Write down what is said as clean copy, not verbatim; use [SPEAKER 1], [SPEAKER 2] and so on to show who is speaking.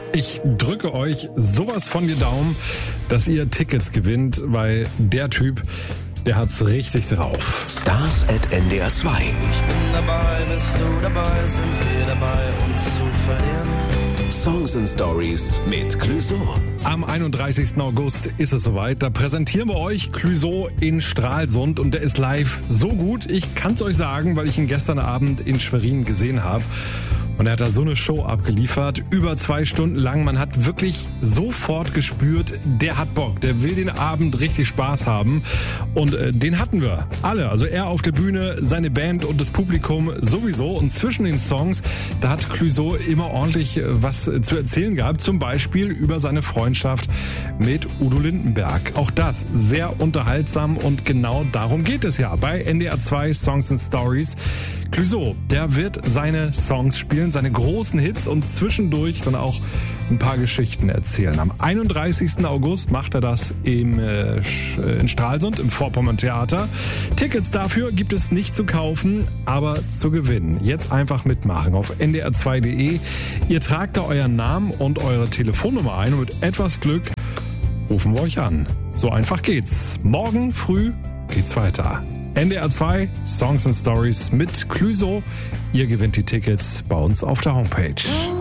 [SPEAKER 1] Ich drücke euch sowas von die Daumen, dass ihr Tickets gewinnt, weil der Typ, der hat's richtig drauf.
[SPEAKER 2] Stars at NDR 2.
[SPEAKER 3] Ich bin dabei, bist du dabei, sind wir dabei, uns zu verlieren.
[SPEAKER 2] Songs and Stories mit Clouseau.
[SPEAKER 1] Am 31. August ist es soweit. Da präsentieren wir euch Clouseau in Stralsund und der ist live so gut. Ich kann's euch sagen, weil ich ihn gestern Abend in Schwerin gesehen habe. Und er hat da so eine Show abgeliefert, über 2 Stunden lang. Man hat wirklich sofort gespürt, der hat Bock, der will den Abend richtig Spaß haben. Und den hatten wir alle. Also er auf der Bühne, seine Band und das Publikum sowieso. Und zwischen den Songs, da hat Clouseau immer ordentlich was zu erzählen gehabt. Zum Beispiel über seine Freundschaft mit Udo Lindenberg. Auch das sehr unterhaltsam und genau darum geht es ja bei NDR 2 Songs and Stories. Clouseau, der wird seine Songs spielen, seine großen Hits und zwischendurch dann auch ein paar Geschichten erzählen. Am 31. August macht er das in Stralsund im Vorpommern Theater. Tickets dafür gibt es nicht zu kaufen, aber zu gewinnen. Jetzt einfach mitmachen auf ndr2.de. Ihr tragt da euren Namen und eure Telefonnummer ein und mit etwas Glück rufen wir euch an. So einfach geht's. Morgen früh geht's weiter. NDR 2 Songs and Stories mit Clouseau. Ihr gewinnt die Tickets bei uns auf der Homepage.